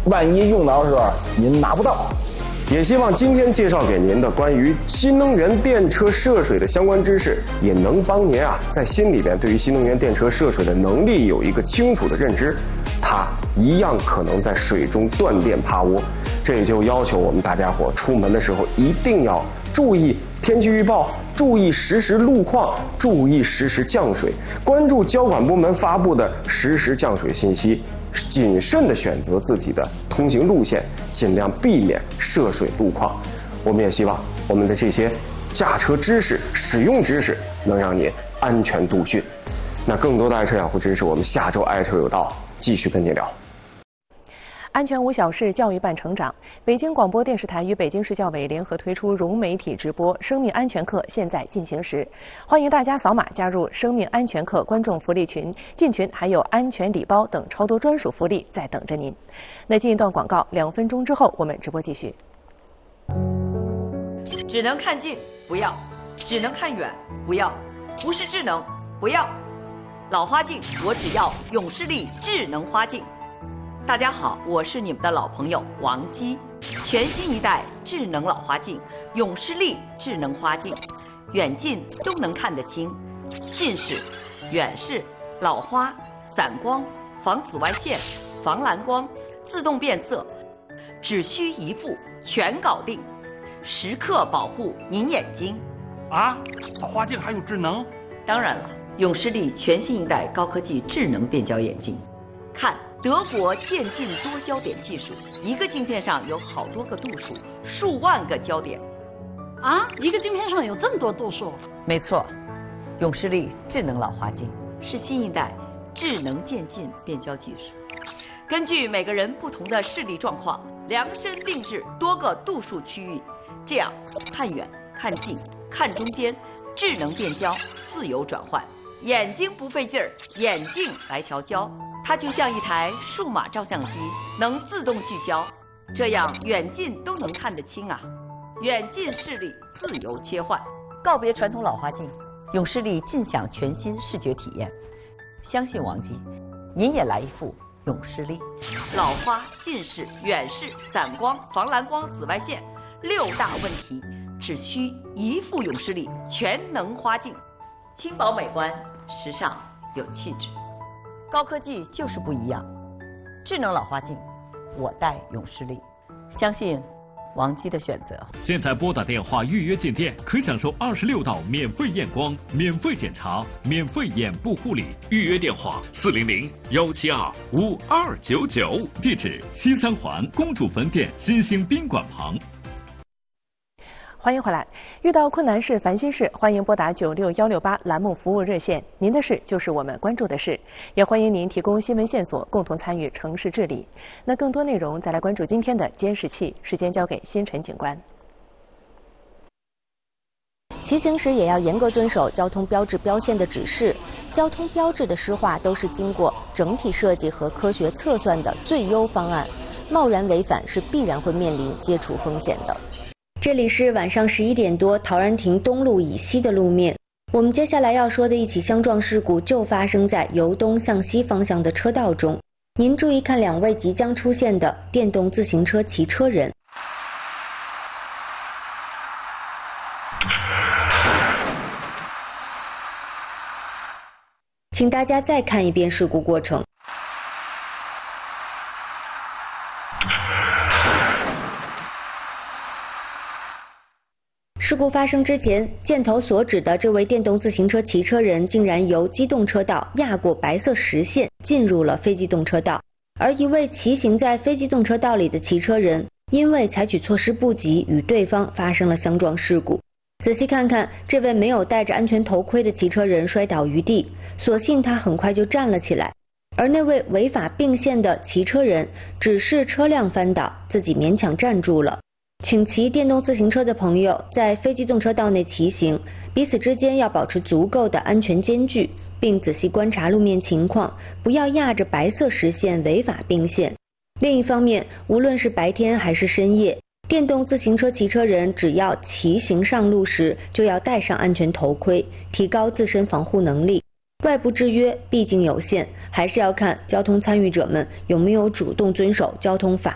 万一用到的时候您拿不到。 也希望今天介绍给您的关于新能源电车涉水的相关知识，也能帮您在心里边对于新能源电车涉水的能力有一个清楚的认知。它一样可能在水中断电趴窝，这也就要求我们大家伙出门的时候一定要注意天气预报，注意实时路况，注意实时降水，关注交管部门发布的实时降水信息，谨慎地选择自己的通行路线，尽量避免涉水路况。我们也希望我们的这些驾车知识、使用知识能让你安全度汛。那更多的爱车养护知识，我们下周爱车有道继续跟您聊。 安全无小事，教育伴成长。北京广播电视台与北京市教委联合推出融媒体直播生命安全课现在进行时，欢迎大家扫码加入生命安全课观众福利群，进群还有安全礼包等超多专属福利在等着您。那进一段广告，2分钟之后我们直播继续。 只能看近不要，只能看远不要，不是智能不要。老花镜我只要永视力智能花镜。大家好，我是你们的老朋友王姬。全新一代智能老花镜永视力智能花镜，远近都能看得清，近视、远视、老花、散光、防紫外线、防蓝光、自动变色，只需一副全搞定，时刻保护您眼睛。 啊，老花镜还有智能？ 当然了，永视力全新一代高科技智能变焦眼镜，看德国渐进多焦点技术，一个镜片上有好多个度数，数万个焦点。 啊，一个镜片上有这么多度数？ 没错，永视力智能老花镜是新一代智能渐进变焦技术，根据每个人不同的视力状况，量身定制多个度数区域，这样看远、看近、看中间，智能变焦，自由转换，眼睛不费劲儿，眼镜来调焦。它就像一台数码照相机，能自动聚焦，这样远近都能看得清啊！远近视力自由切换，告别传统老花镜，永视力尽享全新视觉体验。相信王姬，您也来一副永视力。老花、近视、远视、散光、防蓝光、紫外线6大问题，只需一副永视力全能花镜，轻薄美观，时尚有气质。高科技就是不一样，智能老花镜，我戴永视力，相信王姬的选择。 现在拨打电话预约进店，可享受26道免费验光、免费检查、免费眼部护理。预约电话400-172-5299，地址西三环公主坟店新兴宾馆旁。 欢迎回来。遇到困难事、烦心事，欢迎拨打96168栏目服务热线。您的事就是我们关注的事，也欢迎您提供新闻线索，共同参与城市治理。那更多内容再来关注今天的监视器。时间交给星辰警官。 骑行时也要严格遵守交通标志标线的指示。交通标志的施划都是经过整体设计和科学测算的最优方案，贸然违反是必然会面临接触风险的。这里是晚上11点多陶然亭东路以西的路面。我们接下来要说的一起相撞事故就发生在由东向西方向的车道中。您注意看2位即将出现的电动自行车骑车人。请大家再看一遍事故过程。事故发生之前，箭头所指的这位电动自行车骑车人竟然由机动车道压过白色实线，进入了非机动车道。而一位骑行在非机动车道里的骑车人，因为采取措施不及，与对方发生了相撞事故。仔细看看，这位没有戴着安全头盔的骑车人摔倒于地，所幸他很快就站了起来。而那位违法并线的骑车人，只是车辆翻倒，自己勉强站住了。请骑电动自行车的朋友在非机动车道内骑行，彼此之间要保持足够的安全间距，并仔细观察路面情况，不要压着白色实线违法并线。另一方面，无论是白天还是深夜，电动自行车骑车人只要骑行上路时，就要戴上安全头盔，提高自身防护能力。外部制约毕竟有限，还是要看交通参与者们有没有主动遵守交通法